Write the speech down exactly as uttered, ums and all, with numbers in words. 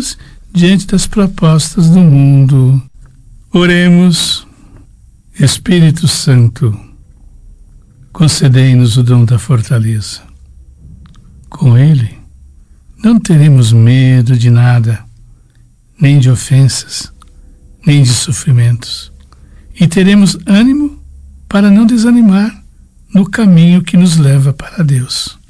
fraquinhos diante das propostas do mundo. Oremos. Espírito Santo, concedei-nos o dom da fortaleza. Com ele, não teremos medo de nada, nem de ofensas, nem de sofrimentos, e teremos ânimo para não desanimar no caminho que nos leva para Deus.